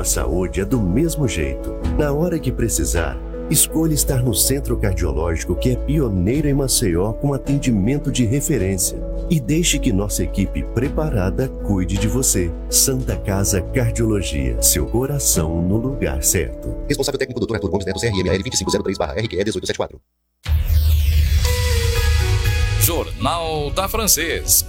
a saúde é do mesmo jeito. Na hora que precisar, escolha estar no Centro Cardiológico, que é pioneiro em Maceió com atendimento de referência. E deixe que nossa equipe preparada cuide de você. Santa Casa Cardiologia, seu coração no lugar certo. Responsável técnico Dr. Arthur Gomes Neto, CRML 2503/RQE 1874. Jornal da Francês.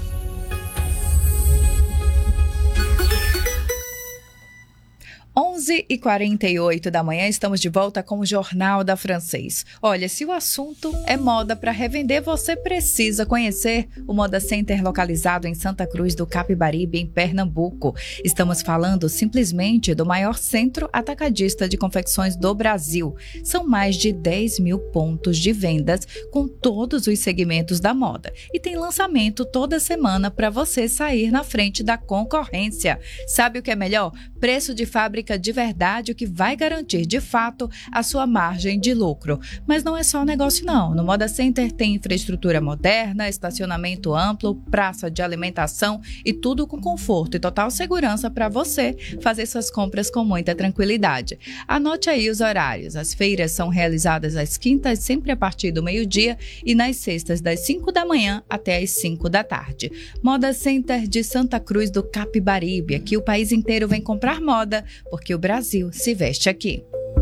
Onze e 48 da manhã, estamos de volta com o Jornal da Francês. Olha, se o assunto é moda para revender, você precisa conhecer o Moda Center localizado em Santa Cruz do Capibaribe, em Pernambuco. Estamos falando simplesmente do maior centro atacadista de confecções do Brasil. São mais de 10 mil pontos de vendas com todos os segmentos da moda. E tem lançamento toda semana para você sair na frente da concorrência. Sabe o que é melhor? Preço de fábrica de verdade, o que vai garantir de fato a sua margem de lucro. Mas não é só negócio não. No Moda Center tem infraestrutura moderna, estacionamento amplo, praça de alimentação e tudo com conforto e total segurança para você fazer suas compras com muita tranquilidade. Anote aí os horários. As feiras são realizadas às quintas, sempre a partir do meio-dia, e nas sextas das 5 da manhã até às 5 da tarde. Moda Center de Santa Cruz do Capibaribe. Aqui o país inteiro vem comprar moda, porque o Brasil se veste aqui.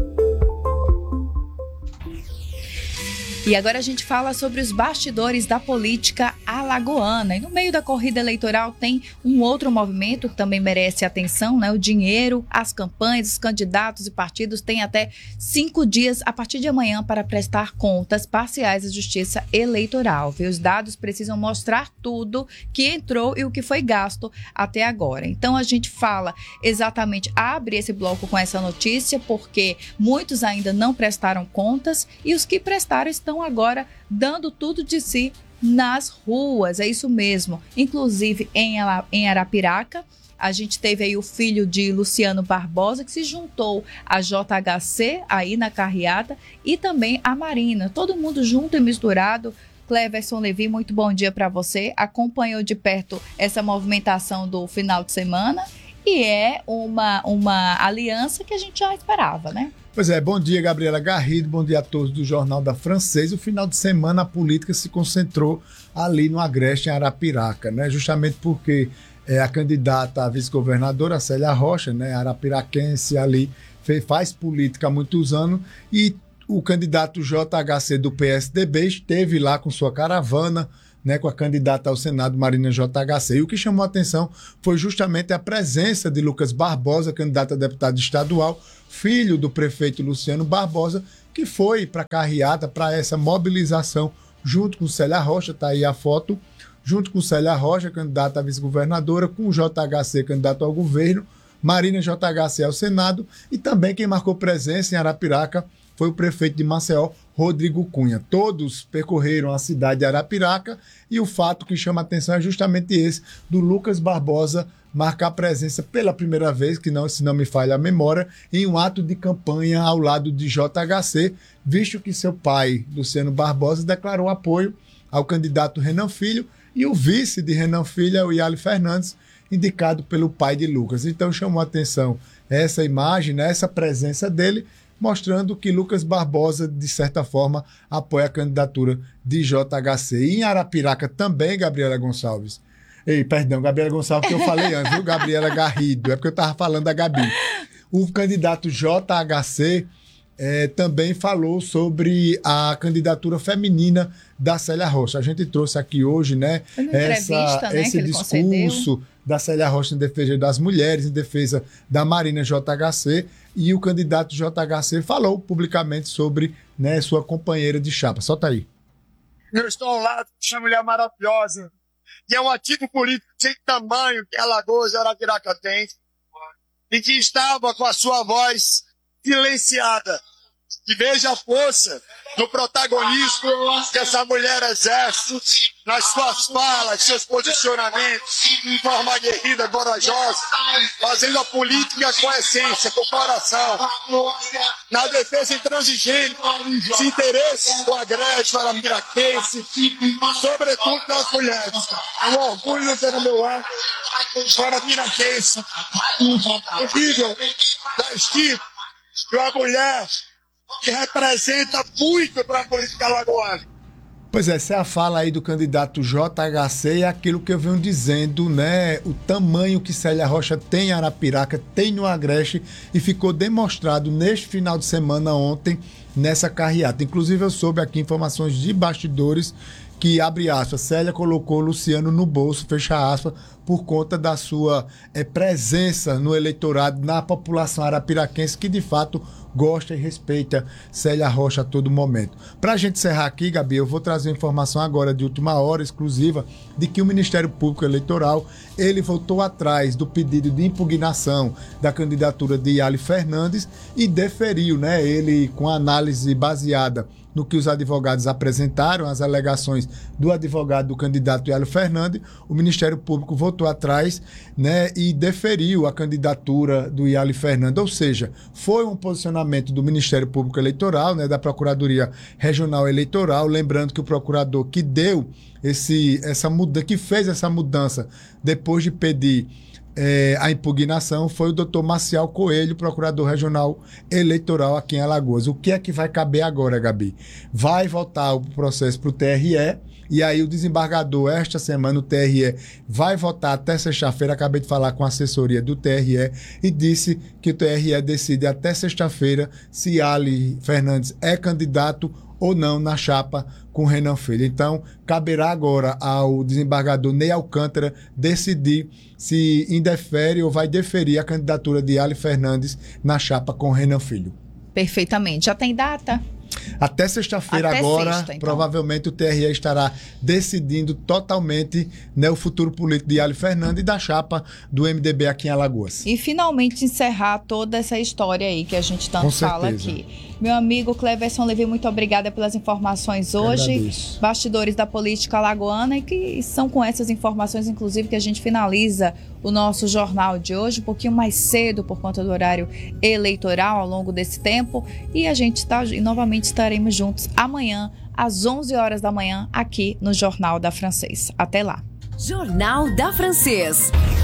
E agora a gente fala sobre os bastidores da política alagoana. E no meio da corrida eleitoral tem um outro movimento que também merece atenção, né? O dinheiro, as campanhas, os candidatos e partidos têm até 5 dias a partir de amanhã para prestar contas parciais à Justiça Eleitoral. Os dados precisam mostrar tudo que entrou e o que foi gasto até agora. Então a gente fala exatamente, abre esse bloco com essa notícia, porque muitos ainda não prestaram contas e os que prestaram estão agora dando tudo de si nas ruas, é isso mesmo. Inclusive em Arapiraca, a gente teve aí o filho de Luciano Barbosa, que se juntou à JHC aí na carreata, e também a Marina, todo mundo junto e misturado. Cleverson Levi, muito bom dia para você. Acompanhou de perto essa movimentação do final de semana e é uma aliança que a gente já esperava, né? Pois é, bom dia, Gabriela Garrido, bom dia a todos do Jornal da Francês. O final de semana a política se concentrou ali no Agreste, em Arapiraca, né? Justamente porque a candidata a vice-governadora, Célia Rocha, né, arapiraquense ali, faz política há muitos anos, e o candidato JHC do PSDB esteve lá com sua caravana, né, com a candidata ao Senado, Marina JHC. E o que chamou a atenção foi justamente a presença de Lucas Barbosa, candidato a deputado estadual, filho do prefeito Luciano Barbosa, que foi para a carreata, para essa mobilização, junto com Célia Rocha, está aí a foto, junto com Célia Rocha, candidata a vice-governadora, com o JHC, candidato ao governo, Marina JHC ao Senado, e também quem marcou presença em Arapiraca foi o prefeito de Maceió, Rodrigo Cunha. Todos percorreram a cidade de Arapiraca, e o fato que chama a atenção é justamente esse, do Lucas Barbosa marcar presença pela primeira vez, que não, se não me falha a memória, em um ato de campanha ao lado de JHC, visto que seu pai, Luciano Barbosa, declarou apoio ao candidato Renan Filho, e o vice de Renan Filho é o Yali Fernandes, indicado pelo pai de Lucas. Então chamou a atenção essa imagem, né, essa presença dele, mostrando que Lucas Barbosa, de certa forma, apoia a candidatura de JHC. E em Arapiraca também, Gabriela Gonçalves. Gabriela Gonçalves, que eu falei antes, viu? Gabriela Garrido, é porque eu estava falando da Gabi. O candidato JHC também falou sobre a candidatura feminina da Célia Rocha. A gente trouxe aqui hoje, né, esse discurso da Célia Rocha em defesa das mulheres, em defesa da Marina JHC, e o candidato JHC falou publicamente sobre, né, sua companheira de chapa. Solta aí. Eu estou ao lado dessa mulher maravilhosa, que é um ativo político sem tamanho que Alagoas e Arapiraca tem, e que estava com a sua voz silenciada e veja a força do protagonismo que essa mulher exerce nas suas falas, seus posicionamentos, de forma aguerrida, corajosa, fazendo a política com essência, com coração, na defesa intransigente dos interesses do agreste arapiraquense, sobretudo das mulheres. É um orgulho ter no meu ar arapiraquense, o nível da estirpe de uma mulher que representa muito para a política alagoana. Pois é, essa é a fala aí do candidato JHC e aquilo que eu venho dizendo, né? O tamanho que Célia Rocha tem em Arapiraca, tem no Agreste e ficou demonstrado neste final de semana ontem nessa carreata. Inclusive eu soube aqui informações de bastidores que, abre aspas, Célia colocou Luciano no bolso, fecha aspas, por conta da sua presença no eleitorado, na população arapiraquense, que de fato gosta e respeita Célia Rocha a todo momento. Para a gente encerrar aqui, Gabi, eu vou trazer informação agora de última hora, exclusiva, de que o Ministério Público Eleitoral, ele voltou atrás do pedido de impugnação da candidatura de Yali Fernandes e deferiu, né, ele com análise baseada no que os advogados apresentaram, as alegações do advogado do candidato Yali Fernandes, o Ministério Público voltou atrás, né, e deferiu a candidatura do Yali Fernandes, ou seja, foi um posicionamento do Ministério Público Eleitoral, né, da Procuradoria Regional Eleitoral, lembrando que o procurador que deu que fez essa mudança depois de pedir a impugnação foi o doutor Marcial Coelho, procurador regional eleitoral aqui em Alagoas. O que é que vai caber agora, Gabi? Vai voltar o processo para o TRE e aí o desembargador, esta semana, o TRE vai votar até sexta-feira. Acabei de falar com a assessoria do TRE e disse que o TRE decide até sexta-feira se Yali Fernandes é candidato ou não na chapa com Renan Filho. Então, caberá agora ao desembargador Ney Alcântara decidir se indefere ou vai deferir a candidatura de Yali Fernandes na chapa com Renan Filho. Perfeitamente. Já tem data? Até sexta-feira agora, então. Provavelmente o TRE estará decidindo totalmente, né, o futuro político de Yali Fernandes e da chapa do MDB aqui em Alagoas. E finalmente encerrar toda essa história aí que a gente tanto fala aqui. Meu amigo Cleverson Levi, muito obrigada pelas informações hoje. Bastidores da política alagoana, e que são com essas informações, inclusive, que a gente finaliza o nosso jornal de hoje, um pouquinho mais cedo por conta do horário eleitoral ao longo desse tempo. E a gente novamente estaremos juntos amanhã, às 11 horas da manhã, aqui no Jornal da Francês. Até lá. Jornal da Francês.